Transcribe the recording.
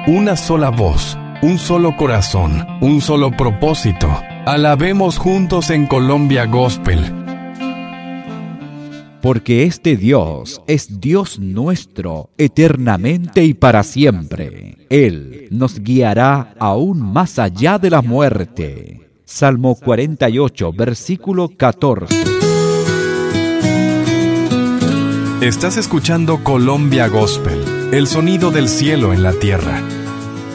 una sola voz, un solo corazón, un solo propósito. Alabemos juntos en Colombia Gospel. Porque este Dios es Dios nuestro, eternamente y para siempre. Él nos guiará aún más allá de la muerte. Salmo 48, versículo 14. Estás escuchando Colombia Gospel, el sonido del cielo en la tierra.